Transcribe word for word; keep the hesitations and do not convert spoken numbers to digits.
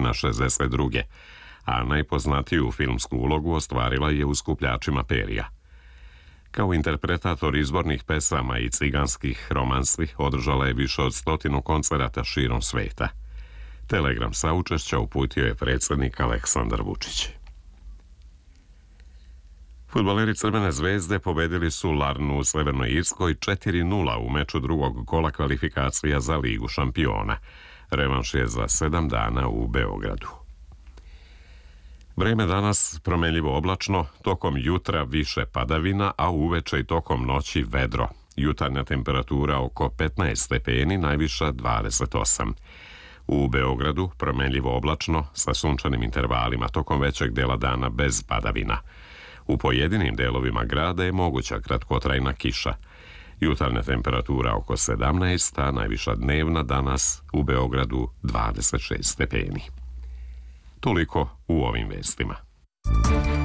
početcima šezdeset druge a najpoznatiju filmsku ulogu ostvarila je u Skupljačima perija. Kao interpretator izbornih pesama i ciganskih romansi održala je više od stotinu koncerata širom sveta. Telegram saučešća uputio je predsjednik Aleksandar Vučić. Fudbaleri Crvene zvezde pobedili su Larnu u Severnoj Irskoj četiri nula u meču drugog kola kvalifikacija za Ligu šampiona. Revanš je za sedam dana u Beogradu. Vreme danas promenljivo oblačno, tokom jutra više padavina, a uveče i tokom noći vedro. Jutarnja temperatura oko petnaest stepeni, najviša dvadeset osam. U Beogradu promenljivo oblačno sa sunčanim intervalima tokom većeg dela dana bez padavina. U pojedinim delovima grada je moguća kratkotrajna kiša. Jutarnja temperatura oko sedamnaest, a najviša dnevna danas u Beogradu dvadeset šest stepeni. Toliko u ovim vestima.